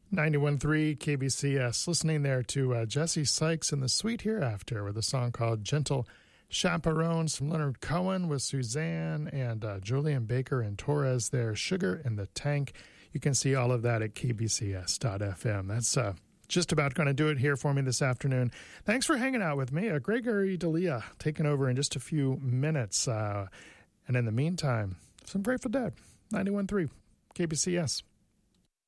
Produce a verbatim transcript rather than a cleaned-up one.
ninety-one point three K B C S. Listening there to uh, Jesse Sykes and the Sweet Hereafter with a song called Gentle Chaperones from Leonard Cohen with Suzanne and uh, Julian Baker and Torres there. Sugar in the Tank. You can see all of that at k b c s dot f m. That's uh, just about going to do it here for me this afternoon. Thanks for hanging out with me. Uh, Gregory D'Elia taking over in just a few minutes. Uh, and in the meantime, some Grateful Dead. ninety-one point three K B C S.